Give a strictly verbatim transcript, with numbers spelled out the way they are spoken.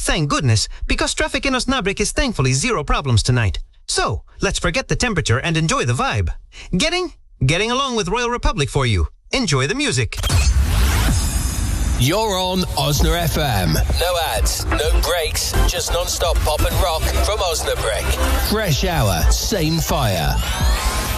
Thank goodness, because traffic in Osnabrück is thankfully zero problems tonight. So, let's forget the temperature and enjoy the vibe. Getting? Getting along with Royal Republic for you. Enjoy the music. You're on Osna F M. No ads, no breaks, just non-stop pop and rock from Osnabrück. Fresh hour, same fire.